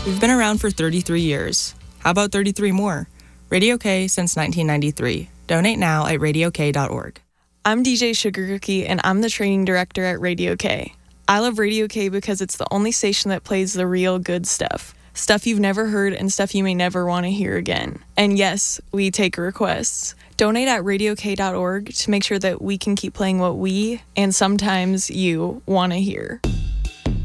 We've been around for 33 years. How about 33 more? Radio K since 1993. Donate now at radiok.org. I'm DJ Sugar Cookie, and I'm the training director at Radio K. I love Radio K because it's the only station that plays the real good stuff. Stuff you've never heard and stuff you may never want to hear again. And yes, we take requests. Donate at radiok.org to make sure that we can keep playing what we, and sometimes you, want to hear.